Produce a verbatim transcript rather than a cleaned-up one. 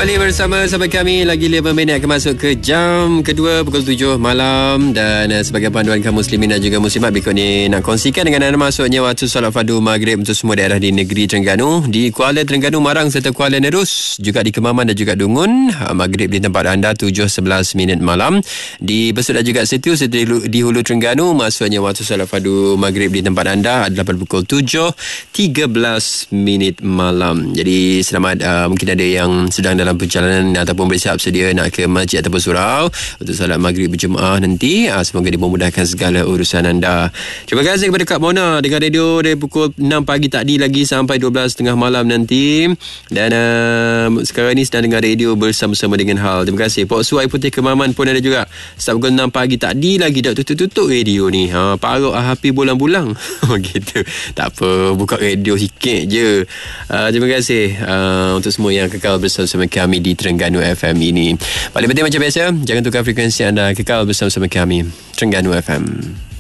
Kembali bersama sahabat kami. Lagi lima minit akan masuk ke jam kedua pukul tujuh malam. Dan uh, sebagai panduan kaum muslimin dan juga muslimat, berikut ni nak kongsikan dengan anda masuknya waktu solat fardu maghrib untuk semua daerah di negeri Terengganu, di Kuala Terengganu, Marang serta Kuala Nerus, juga di Kemaman dan juga Dungun. uh, Maghrib di tempat anda tujuh sebelas minit malam. Di Besut dan juga Setiu serta di Hulu Terengganu, masuknya waktu solat fardu maghrib di tempat anda adalah pada pukul tujuh tiga belas minit malam. Jadi selamat, uh, mungkin ada yang sedang dalam perjalanan ataupun bersiap sedia nak ke masjid ataupun surau untuk solat maghrib berjemaah nanti. uh, Semoga dimudahkan segala urusan anda. Terima kasih kepada Kak Mona dengan radio dari pukul enam pagi tadi lagi sampai dua belas tiga puluh malam nanti. Dan uh, sekarang ni sedang dengar radio bersama-sama dengan Hal. Terima kasih. Pok Su Air Putih Kemaman pun ada juga. Start pukul enam pagi tadi lagi dah tutup-tutup radio ni. Ha, paruk ah api bulang-bulang. Gitu. Tak apa, buka radio sikit je. Uh, terima kasih uh, untuk semua yang kekal bersama kami di Terengganu F M ini. Paling penting macam biasa, jangan tukar frekuensi anda, kekal bersama kami Terengganu F M.